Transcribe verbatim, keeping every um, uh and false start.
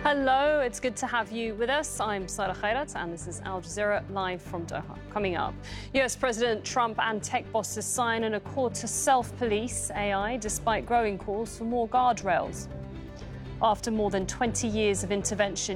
Hello, it's good to have you with us. I'm Sarah Khairat and this is Al Jazeera live from Doha. Coming up, U S President Trump and tech bosses sign an accord to self-police A I despite growing calls for more guardrails. After more than twenty years of intervention,